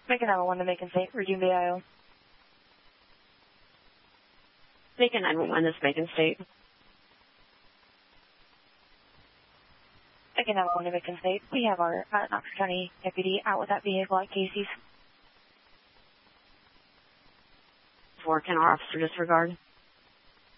Make another one to Macon State, resume VIO. Macon 911, this is Macon State. Make another one to Macon State. We have our Knox County deputy out with that vehicle at Casey's. 4, can our officer disregard?